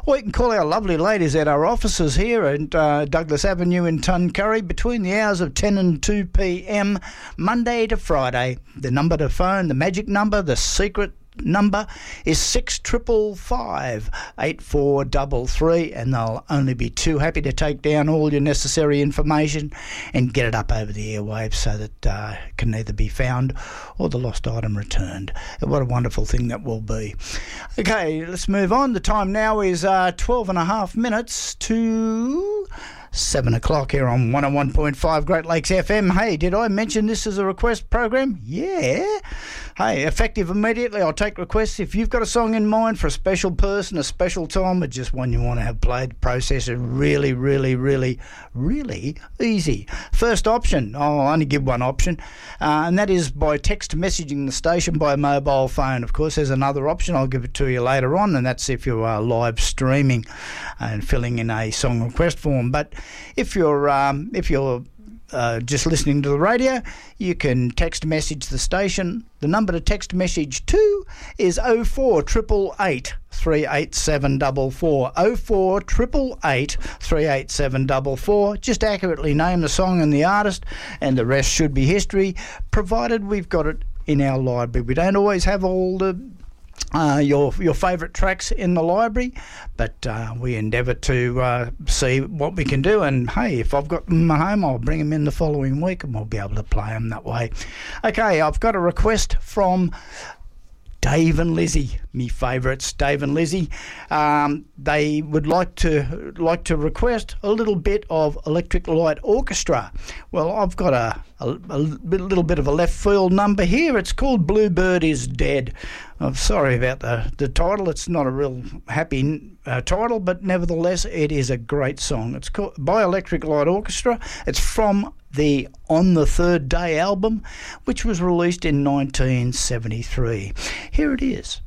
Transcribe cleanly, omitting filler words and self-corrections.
Or you can call our lovely ladies at our offices here at Douglas Avenue in Tuncurry between the hours of 10 and 2 p.m, Monday to Friday. The number to phone, the magic number, the secret number is 6555 8433, and they'll only be too happy to take down all your necessary information and get it up over the airwaves so that it can either be found or the lost item returned. What a wonderful thing that will be. Okay, let's move on. The time now is 12 and a half minutes to 7 o'clock here on 101.5 Great Lakes FM. Hey, did I mention this is a request program? Yeah. Hey, effective immediately. I'll take requests. If you've got a song in mind for a special person, a special time, or just one you want to have played, the process is really, really, really, really easy. First option, I'll only give one option, and that is by text messaging the station by mobile phone. Of course, there's another option. I'll give it to you later on, and that's if you're live streaming and filling in a song request form. But if you're just listening to the radio, you can text message the station. The number to text message to is 04888 38744. 04888 38744. Just accurately name the song and the artist, and the rest should be history, provided we've got it in our library. We don't always have all the your favourite tracks in the library, but we endeavour to see what we can do, and hey, if I've got them at home, I'll bring them in the following week and we'll be able to play them that way. Okay, I've got a request from Dave and Lizzie, me favourites, Dave and Lizzie. They would like to request a little bit of Electric Light Orchestra. Well, I've got a little bit of a left field number here. It's called Bluebird is Dead. I'm sorry about the title. It's not a real happy title, but nevertheless, it is a great song. It's called by Electric Light Orchestra. It's from the On the Third Day album, which was released in 1973. Here it is.